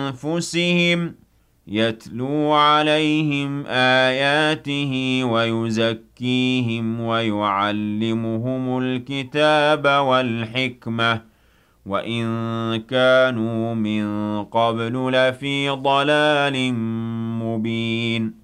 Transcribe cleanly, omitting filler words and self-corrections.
أنفسهم يتلو عليهم آياته ويزكيهم ويعلمهم الكتاب والحكمة وإن كانوا من قبل لفي ضلال مبين